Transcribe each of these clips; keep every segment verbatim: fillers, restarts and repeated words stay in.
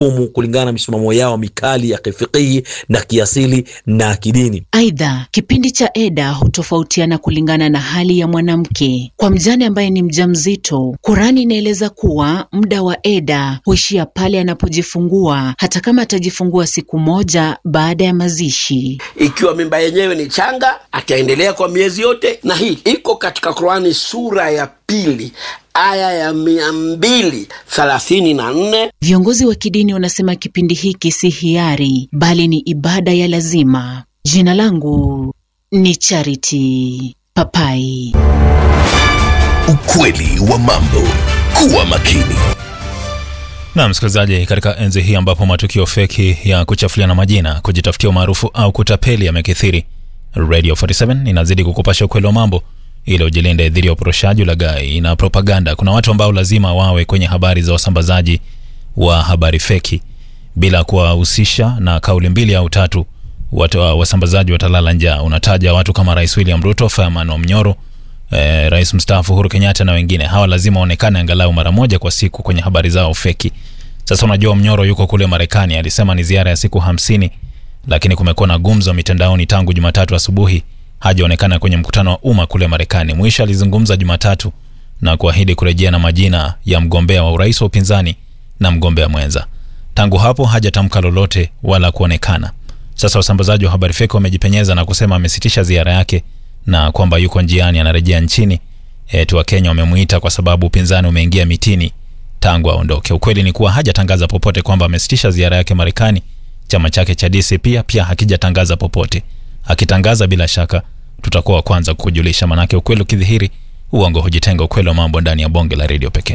umu kulingana na misimamo yao mikali ya kifikihi na kiasili na kidini. Aidha, kipindi cha eda hutofautiana kulingana na hali ya mwanamke. Kwa mjane ambaye ni mjamzito, Qur'ani inaeleza kuwa muda wa eda huishia pale anapojifungua, hata kama atajifungua siku moja baada ya mazishi. Ikiwa mimba yenyewe ni changa, ataendelea kwa miezi yote, na hii iko katika Qur'ani sura ya pili aya ya mia mbili thelathini na nne. Viongozi wa kidini wanasema kipindi hiki si hiari, bali ni ibada ya lazima. Jina langu ni Charity Papai. Ukweli wa mambo. Kuwa makini. Na msikilizaji, katika enzi hii ambapo matukio feki ya kuchafuliana majina, kujitafutia umaarufu au kutapeli yamekithiri, Radio arobaini na saba inazidi kukupasha ukweli wa mambo ili ujilinde dhidi ya uporoshaji, ulaghai na propaganda. Kuna watu ambao lazima wawe kwenye habari za wasambazaji wa habari feki bila kuwahusisha na kauli mbili au tatu. Watu wa wasambazaji watalala njaa. Unataja watu kama Rais William Ruto, Fireman Omnyoro, eh, Rais mstaafu Uhuru Kenyatta na wengine. Hawa lazima waonekane angalau mara moja kwa siku kwenye habari zao feki. Sasa unajua Omnyoro yuko kule Marekani, alisema ni ziara ya siku hamsini, lakini kumekuwa na gumzo mitandaoni tangu Jumatatu asubuhi. Hajaonekana kwenye mkutano wa umma kule Marekani. Mwisho alizungumza Jumatatu na kuahidi kurejea na majina ya mgombea wa urais wa upinzani na mgombea mwenza. Tangu hapo hajatamka lolote wala kuonekana. Sasa wasambazaji wa habari feki wamejipenyeza na kusema amesitisha ziara yake na kwamba yuko njiani anarejea nchini. Eti wa Kenya wamemuita kwa sababu upinzani umeingia mitini tangu aondoke. Ukweli ni kuwa hajatangaza popote kwamba amesitisha ziara yake Marekani. Chama chake cha D C pia pia hakijatangaza popote. Akitangaza bila shaka tutakuwa wa kwanza kukujulisha, manake ukweli ukidhihiri uongo hujitenga. Ukweli wa mambo ndani ya bonge la radio pekee.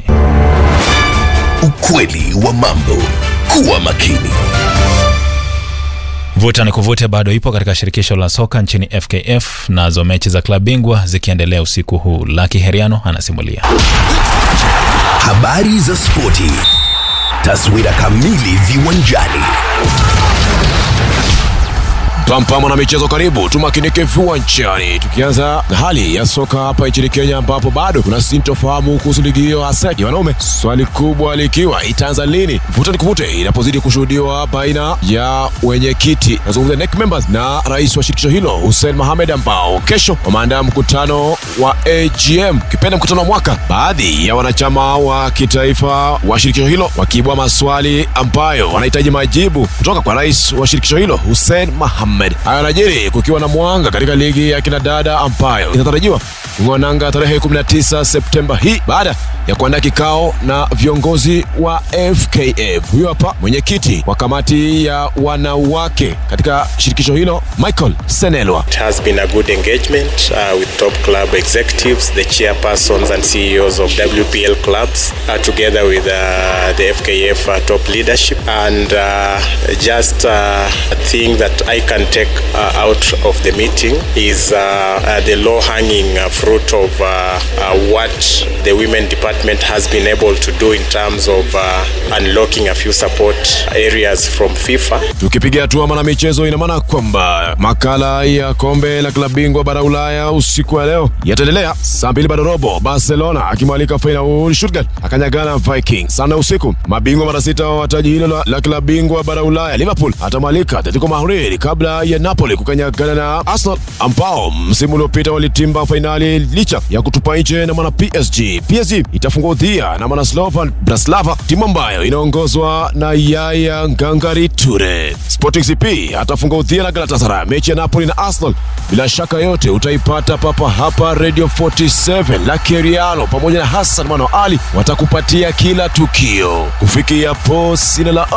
Ukweli wa mambo. Kuwa makini. Vuta ni kuvute bado ipo katika shirikisho la soka nchini F K F, nazo mechi za klabu bingwa zikiendelea usiku huu. Lucky Heriano anasimulia. Habari za spoti. Taswira kamili viwanjani. Pampama na michezo karibu, tumakinike viwanjani. Tukianza hali ya soka hapa nchini Kenya ambapo bado kuna sintofahamu kuhusu ligi hiyo hasa ya wanaume. Swali kubwa likiwa itaanza lini? Vuta ni kuvute inapozidi kushuhudiwa baina ya wenyekiti, nazungumzia N E C members, na rais wa shirikisho hilo Hussein Mohamed, ambao kesho wameandaa mkutano wa A G M, kipenda mkutano wa mwaka. Baadhi ya wanachama wa kitaifa wa shirikisho hilo wakiibua maswali ambayo wanahitaji majibu kutoka kwa rais wa shirikisho hilo Hussein Mohamed. Haya yanajiri kukiwa na mwanga katika ligi ya kinadada ambayo inatarajiwa kung'oa tarehe kumi na tisa Septemba hii baada ya kuandaa kikao na viongozi wa F K F. Huyo hapa mwenyekiti wa kamati ya wanawake katika shirikisho hilo, Michael Senelwa. It has been a good engagement uh, with top club executives, the chairpersons and C E Os of W P L clubs, uh, together with uh, the F K F uh, top leadership, and uh, just uh, a thing that I can take uh, out of the meeting is uh, uh, the low-hanging uh, fruit of uh, uh, what the women department has been able to do in terms of uh, unlocking a few support areas from FIFA. Tukipigia hatua mana michezo, ina maana kwamba makala ya kombe la klabu bingwa bara Ulaya usiku wa leo yataendelea saa mbili bado robo. Barcelona akimwalika Feyenoord Stuttgart akanyagana Vikings. Sana usiku mabingwa mara sita wa taji hilo la, la klabu bingwa bara Ulaya Liverpool atamwalika Atletico Madrid, kabla ya Napoli kukanyagana na Arsenal ambao msimu uliopita walitimba finali licha ya kutupa nje na mwana P S G. P S G itafungua udhia na mwana Slovan Bratislava, timu ambayo inaongozwa na Yaya Ngangari Toure. Sporting C P atafungua udhia na Galatasaray. Mechi ya Napoli na Arsenal bila shaka yote utaipata papa hapa Radio arobaini na saba. Lucky Heriano pamoja na Hassan Mano Ali watakupatia kila tukio. Kufikia hapo sina la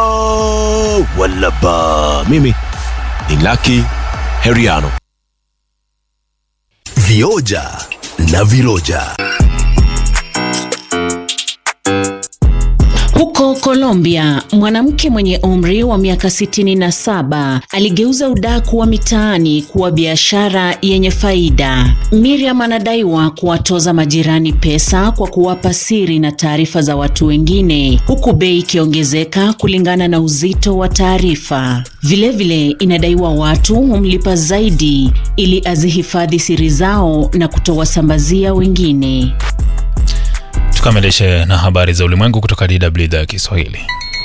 oh wala ba. Mimi ni Lucky Heriano. Vioja na Viroja. Huko Colombia, mwanamke mwenye umri wa miaka sitini na saba aligeuza udaku wa mitaani kuwa biashara yenye faida. Miriam anadaiwa kuwatoza majirani pesa kwa kuwapa siri na taarifa za watu wengine, huku bei ikiongezeka kulingana na uzito wa taarifa. Vilevile inadaiwa watu humlipa zaidi ili azihifadhi siri zao na kutowasambazia wengine. Tukamilishe na habari za ulimwengu kutoka D W idhaa ya Kiswahili.